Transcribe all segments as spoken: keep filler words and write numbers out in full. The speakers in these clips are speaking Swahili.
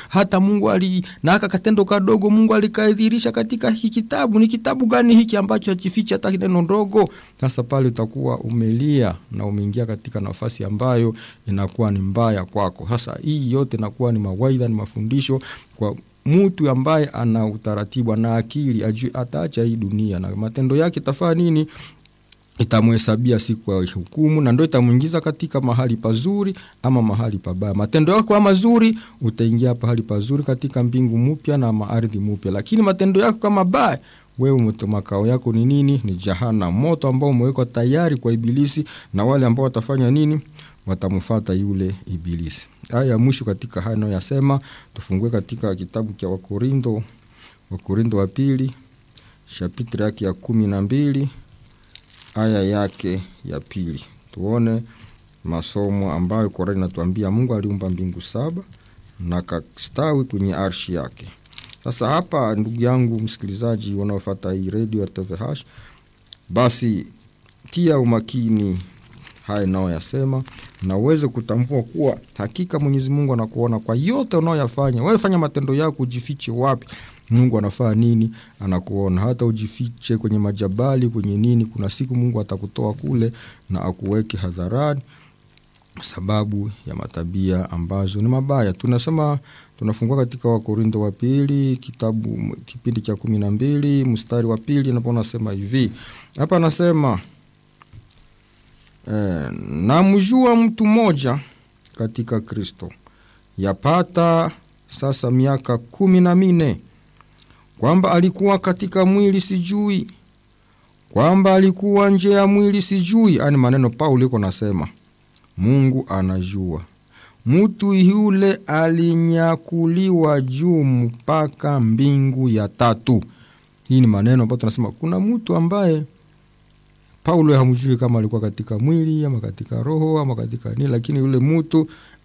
hata Mungu ali na aka katendo kadogo Mungu alikadhihirisha katika hiki kitabu. Ni kitabu gani hiki ambacho hakificha hata neno ndogo? Sasa pale utakuwa umelia na umeingia katika nafasi ambayo inakuwa ni mbaya kwako. Sasa hii yote inakuwa ni mawaidha, ni mafundisho kwa mtu ambaye ana utaratibu na akili, ajue ataacha hii dunia na matendo yake tafaa nini, itamhesabia siku ya hukumu, na ndio itamuingiza katika mahali pazuri ama mahali pabaya. Matendo yako kama mazuri, utaingia pahali pazuri katika mbingu mpya na ardhi mpya. Lakini matendo yako kama mabaya, wewe makao yako ni nini? Ni jahannam, moto ambao umewekwa tayari kwa ibilisi na wale ambao watafanya nini? Watamfuata yule ibilisi. Aya ya mwisho katika haya yasema, tufungue katika kitabu cha Wakorintho, Wakorintho wa pili, chapitre yake ya kumi na mbili, aya yake ya pili. Tuone masomo ambayo Qur'ani inatuambia Mungu aliumba mbingu saba na kastawi kwenye arshi yake. Sasa hapa ndugu yangu msikilizaji unaofuata hii radio R T V H, basi tia umakini haya nao yasema na uweze kutambua kuwa hakika Mwenyezi Mungu anakuona kwa yote unayoyafanya. Wewe fanya matendo yako, ujifiche wapi, Mungu anafaa nini, anakuona. Hata ujifiche kwenye majabali, kwenye nini, kuna siku Mungu atakutoa kule na akuweke hadharani sababu ya matabia ambazo ni mabaya. Tunasema tunafungua katika Wakorintho wa pili kitabu kipindi cha kumi na mbili mstari wa pili, na anasema hivi. Hapa anasema eh, na mjua mtu mmoja katika Kristo yapata sasa miaka kumi na minne, kwamba alikuwa katika mwili sijui, kwamba alikuwa nje ya mwili sijui. Ani maneno Paulo yuko nasema Mungu anajua. Mtu yule alinyakuliwa juu mpaka mbingu ya tatu. Hii ni maneno ambayo tunasema kuna mtu ambaye Paulo hamjui kama alikuwa katika mwili ama katika roho ama katika nini, lakini yule mtu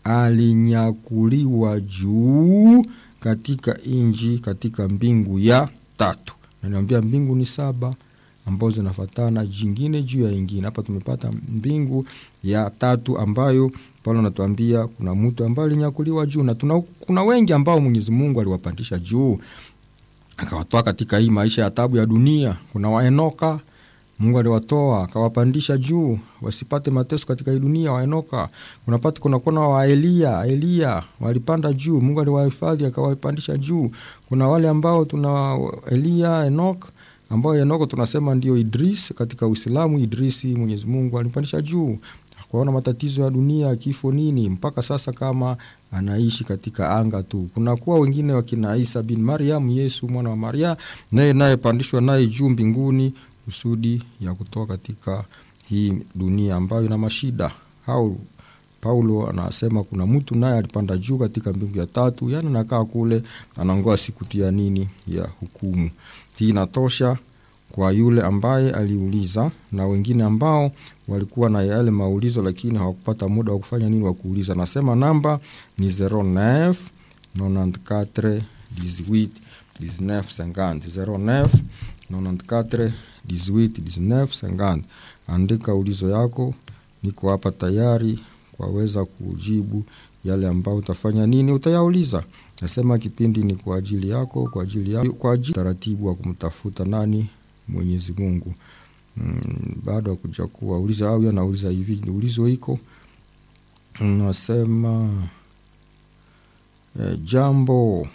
alinyakuliwa juu katika inji, katika mbingu ya tatu. Na niambia mbingu ni saba ambazo zinafuatana jingine juu ya ingine. Hapa tumepata mbingu ya tatu ambayo Paulo anatuambia kuna mtu ambaye alinyakuliwa juu, na tuna, kuna wengi ambao Mwenyezi Mungu aliwapandisha juu akawatoa katika hii maisha ya tabu ya dunia. Kuna waenoka Mungu aliwatoa akawapandisha juu wasipate mateso katika hii dunia, waenoka. Unapata kuna kuna wa Elia, Elia walipanda juu, Mungu aliwahifadhi akawapandisha juu. Kuna wale ambao tuna Elia, Enoch, ambao Enoch tunasema ndio Idris katika Uislamu. Idrisi Mwenyezi Mungu alimpandisha juu, akaona matatizo ya dunia, kifo nini, mpaka sasa kama anaishi katika anga tu. Kuna kuwa wengine wakina Isa bin Maryam, Yesu mwana wa Maria, naye naye pandishwa naye juu mbinguni kusudi ya kutoka katika hii dunia ambayo ina mashida. Hao Paulo anasema kuna mtu naye alipanda juu katika mbingu ya tatu, yani anakaa kule anangoa siku ya nini, ya hukumu. Hii inatosha kwa yule ambaye aliuliza, na wengine ambao walikuwa na yale maulizo lakini hawakupata muda wa kufanya nini, wa kuuliza. Nasema namba ni zero neuf nonante-quatre dix-huit dix-neuf cinquante zero neuf nonante-quatre dix-huit dix-neuf cinquante. Andika ulizo yako, niko hapa tayari kwaweza kujibu yale ambao utafanya nini, utayauliza. Nasema kipindi ni kwa ajili yako, kwa ajili yako, kwa ajili taratibu wa kumtafuta nani, Mwenyezi Mungu. Mm, baada ya kuja kuwa uliza au yanauliza hivi, ulizo iko nasema eh, jambo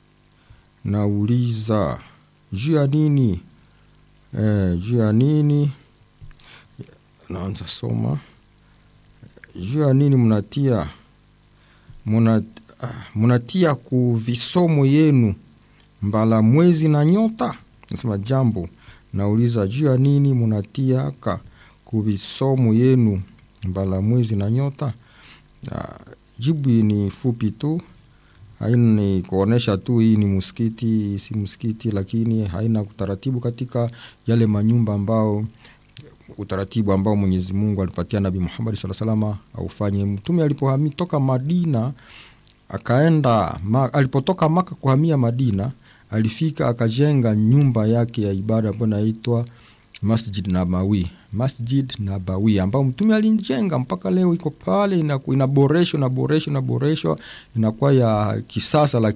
nauliza juu ya nini, eh, juu ya nini, naanza soma juu ya nini mnatia muna, uh, munatia kuvisomo yenu mbala mwezi na nyota. Nasema jambo nauliza juu ya nini munatia ka kuvisomo yenu mbala mwezi na nyota. Uh, jibu ni fupi tu, haina ni kuonesha tu hii ni msikiti, si msikiti, lakini haina utaratibu katika yale manyumba ambao utaratibu ambao Mwenyezi Mungu alipatia Nabii Muhammad sallallahu alaihi wasallam aufanye. Mtume alipohamia toka Madina akaenda ma, alipotoka Maka kuhamia Madina, alifika akajenga nyumba yake ya ibada ambayo inaitwa Masjid Nabawi. Masjid Nabawi ambao Mtume alijenga mpaka leo iko pale, inaboreshwa na boreshwa na boreshwa inakuwa ya kisasa.